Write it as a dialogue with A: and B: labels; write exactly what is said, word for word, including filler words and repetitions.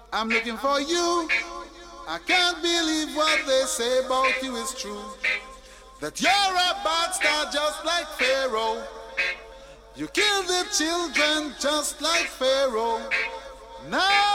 A: I'm looking for you. I can't believe what they say about you is true. That you're a bastard just like Pharaoh. You kill the children just like Pharaoh. Now